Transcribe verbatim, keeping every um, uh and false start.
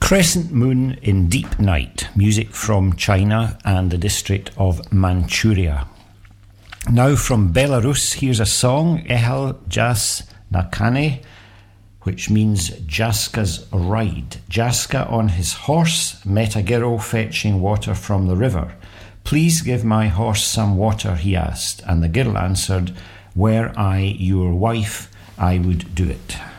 Crescent Moon in Deep Night, music from China and the district of Manchuria. Now from Belarus, here's a song, Ehal Jas Nakane, which means Jaska's ride. Jaska on his horse met a girl fetching water from the river. Please give my horse some water, he asked, and the girl answered, were I your wife, I would do it.